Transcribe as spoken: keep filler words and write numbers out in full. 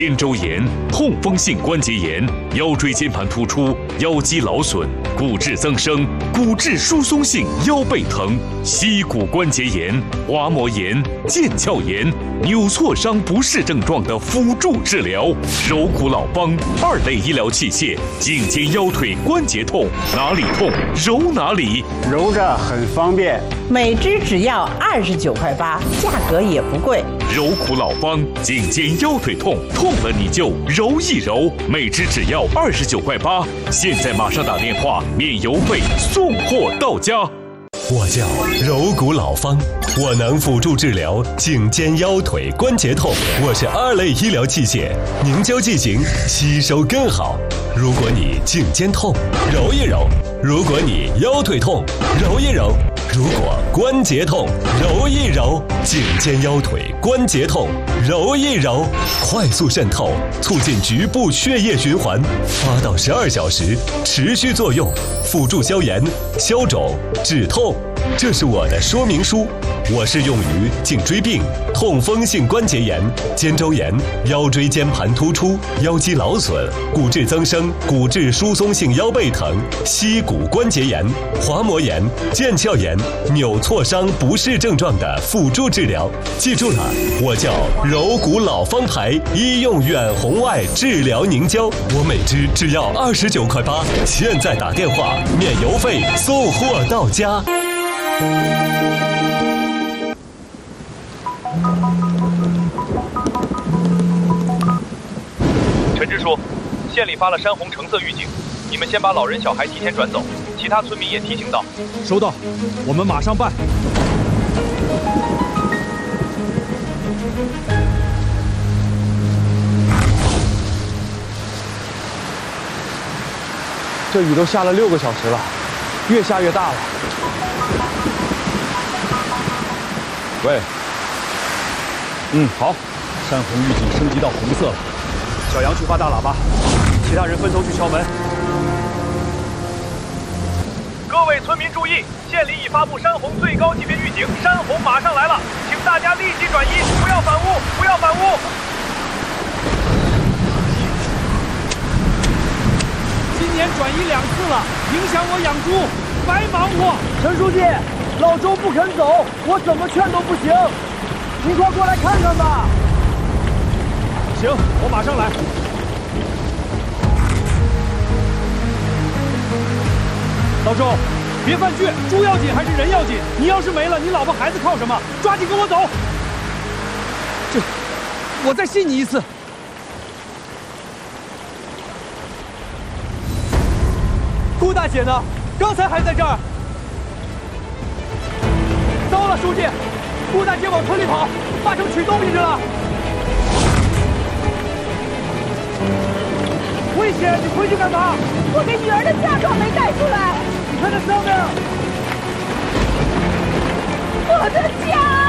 肩周炎、痛风性关节炎、腰椎间盘突出、腰肌劳损、骨质增生、骨质疏松性腰背疼、膝骨关节炎、滑膜炎、腱鞘炎、扭挫伤不适症状的辅助治疗。柔骨老帮二类医疗器械，颈肩腰腿关节痛，哪里痛揉哪里， 揉着很方便。 每支只要二十九块八，价格也不贵。 柔骨老帮，颈肩腰腿痛，痛了你就揉一揉，每支只要二十九块八。现在马上打电话，免邮费送货到家。 我叫柔骨老方，我能辅助治疗颈肩腰腿关节痛。我是二类医疗器械，凝胶剂型吸收更好。如果你颈肩痛，揉一揉；如果你腰腿痛，揉一揉；如果关节痛，揉一揉。颈肩腰腿关节痛，揉一揉，快速渗透，促进局部血液循环，八到十二小时持续作用，辅助消炎、消肿、止痛。这是我的说明书。我适用于颈椎病、痛风性关节炎、肩周炎、腰椎间盘突出、腰肌劳损、骨质增生、骨质疏松性腰背疼、膝骨关节炎、滑膜炎、腱鞘炎、扭挫伤不适症状的辅助治疗。记住了，我叫柔骨老方牌医用远红外治疗凝胶，我每支只要二十九块八，现在打电话免邮费送货到家。 陈支书，县里发了山洪橙色预警，你们先把老人小孩提前转走，其他村民也提醒到。 收到，我们马上办。 这雨都下了六个小时了，越下越大了。 喂，嗯，好，山洪预警升级到红色了。小杨去发大喇叭，其他人分头去敲门。 各位村民注意，县里已发布山洪最高级别预警，山洪马上来了，请大家立即转移，不要反屋，不要反屋。 今年转移两次了，影响我养猪，白忙活。 陈书记，老周不肯走，我怎么劝都不行，您快过来看看吧。 行，我马上来。老周，别犯倔，猪要紧还是人要紧？你要是没了，你老婆孩子靠什么？抓紧跟我走。这，我再信你一次。顾大姐呢？刚才还在这儿。糟了，书记，顾大姐往村里跑，八成取东西去了。危险！你回去干嘛？ 我给女儿的嫁妆没带出来。 你看这上面， 我的家。